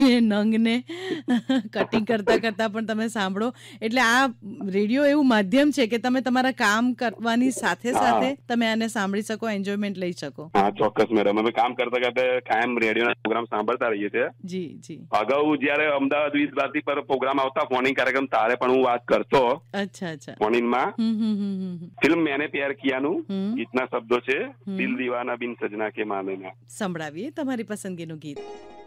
નંગને cutting કરતા કરતા પણ તમે સાંભળો. એટલે આ રેડિયો એવું માધ્યમ છે કે તમે તમારા કામ કરવાની સાથે સાથે તમે આને સાંભળી શકો, એન્જોયમેન્ટ લઈ શકો. હા, ચોક્કસ મેડમ. અમે કામ કરતા કરતા કાયમ રેડિયોના પ્રોગ્રામ સાંભળતા રહીએ છીએ. જી જી. અગાઉ જયારે અમદાવાદ 20 ભારતી પર પ્રોગ્રામ આવતા ફોનિંગ કાર્યક્રમ, તારે પણ હું વાત કરતો. અચ્છા અચ્છા. ફોનિંગમાં ફિલ્મ મેને પ્યાર કિયાનું ગીતના શબ્દો છે, દિલ દીવાના બિન સजना કે માનેના. સંભળાવીએ તમારી પસંદગીનું ગીત.